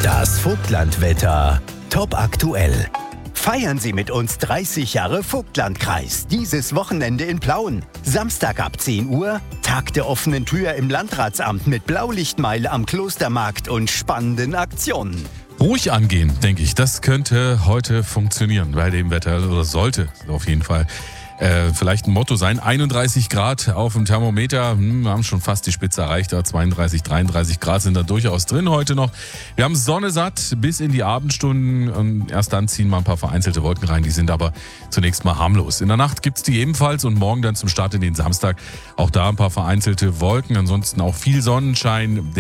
Das Vogtlandwetter. Top aktuell. Feiern Sie mit uns 30 Jahre Vogtlandkreis. Dieses Wochenende in Plauen. Samstag ab 10 Uhr. Tag der offenen Tür im Landratsamt mit Blaulichtmeile am Klostermarkt und spannenden Aktionen. Ruhig angehen, denke ich. Das könnte heute funktionieren bei dem Wetter, oder sollte auf jeden Fall vielleicht ein Motto sein. 31 Grad auf dem Thermometer. Wir haben schon fast die Spitze erreicht. 32, 33 Grad sind da durchaus drin heute noch. Wir haben Sonne satt bis in die Abendstunden. Und erst dann ziehen mal ein paar vereinzelte Wolken rein. Die sind aber zunächst mal harmlos. In der Nacht gibt's die ebenfalls und morgen dann zum Start in den Samstag auch da ein paar vereinzelte Wolken. Ansonsten auch viel Sonnenschein.